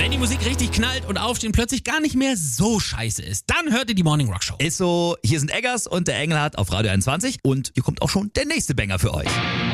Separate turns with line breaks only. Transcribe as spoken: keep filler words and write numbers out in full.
Wenn die Musik richtig knallt und Aufstehen plötzlich gar nicht mehr so scheiße ist, dann hört ihr die Morning Rock Show.
Ist so, hier sind Eggers und der Engelhardt auf Radio einundzwanzig und hier kommt auch schon der nächste Banger für euch.